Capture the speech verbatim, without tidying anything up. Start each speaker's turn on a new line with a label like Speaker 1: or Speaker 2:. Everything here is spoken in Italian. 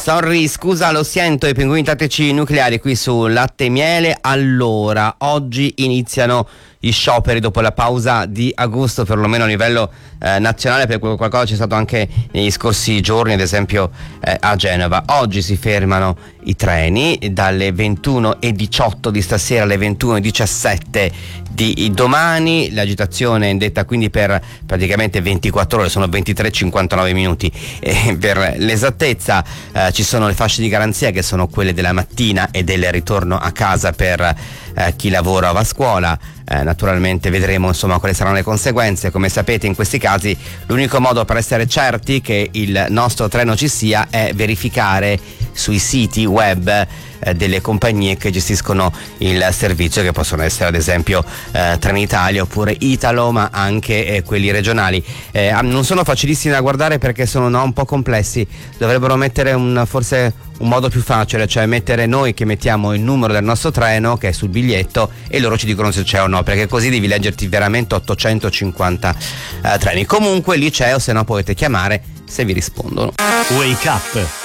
Speaker 1: Sorry, scusa, lo sento, i pinguini tattici nucleari qui su Latte e Miele. Allora, oggi iniziano gli scioperi dopo la pausa di agosto, perlomeno a livello eh, nazionale, per qualcosa c'è stato anche negli scorsi giorni, ad esempio eh, a Genova. Oggi si fermano i treni dalle ventuno e diciotto di stasera alle ventuno e diciassette di domani. L'agitazione è indetta quindi per praticamente ventiquattro ore, sono ventitré e cinquantanove minuti e per l'esattezza eh, ci sono le fasce di garanzia che sono quelle della mattina e del ritorno a casa per eh, chi lavora o va a scuola. Eh, naturalmente vedremo insomma quali saranno le conseguenze. Come sapete, in questi casi l'unico modo per essere certi che il nostro treno ci sia è verificare sui siti web eh, delle compagnie che gestiscono il servizio, che possono essere ad esempio eh, Trenitalia oppure Italo, ma anche eh, quelli regionali. Eh, non sono facilissimi da guardare perché sono no, un po' complessi. Dovrebbero mettere un forse un modo più facile, cioè mettere noi che mettiamo il numero del nostro treno che è sul biglietto e loro ci dicono se c'è o no, perché così devi leggerti veramente ottocentocinquanta eh, treni. Comunque lì c'è, o se no potete chiamare se vi rispondono.
Speaker 2: Wake Up